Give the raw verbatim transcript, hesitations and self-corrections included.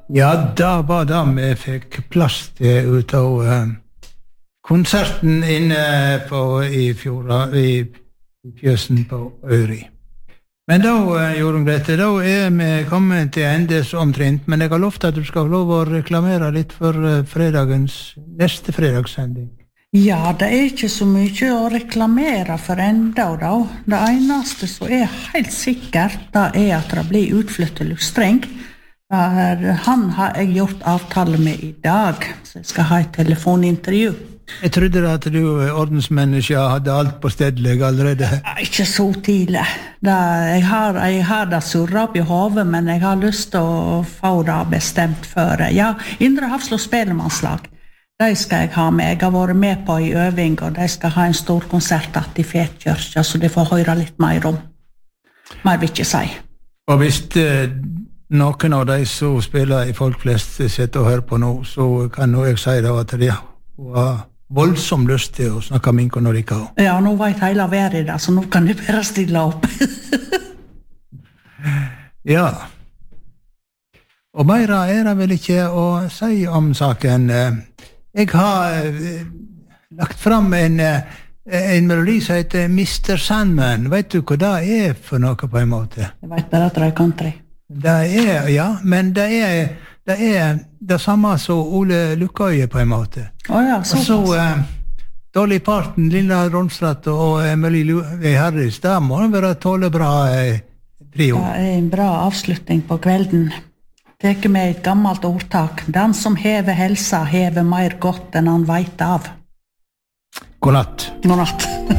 Ja, da var det vi fikk plass til ut av uh, konserten inne på, i fjorda, i, i fjøsen på Øyri. Men da, uh, Jorunn Grete, da er vi kommet til endes omtrent, men jeg har lovt at du skal få lov å reklamere litt for uh, fredagens, neste fredagssending. Ja, det er ikke så mye å reklamere for enda da. Det eneste som er helt sikkert, det er at det blir utflyttet lustreng. Han har jeg gjort avtale med i dag, så jeg skal ha et telefonintervju. Jeg trodde at du, ordensmenneske, hadde alt på stedleg allerede. Ja, ikke så tidlig. Det, jeg, har, jeg har det surret opp i hodet, men jeg har lyst til å få det bestemt før. Ja, Indre Hafslo Spelemannslag. De skal jeg ha med. Jeg har vært med på i øving, og de skal ha en stor konsert i Fetkirka, så de får høre litt mer om. Mer vil ikke si. Og hvis eh, noen av de som spiller i folk flest sitter og hører på nå, så kan nå jeg si da at de har voldsom lyst til å snakke med når de kan. Ja, nå vet hele verden det, så nå kan de bare stille opp. Ja. Og mer er det vel ikke å si om saken. Jeg har eh, lagt fram en, en melodi som heter mister Sandman. Vet du hva det er for noe på en måte? Jeg vet bare at det er country. Det er, ja, men det er det, er det samme som Ole Lukkøye på en måte. Å ja, så så eh, Dolly Parton, Lilla Ronstadt og Emily Harris, det må være tåle bra eh, trio. Det er en bra avslutning på kvelden. Teker med et gammelt ordtak. Den som hever helsa, hever mer godt enn han vet av. God natt. God natt.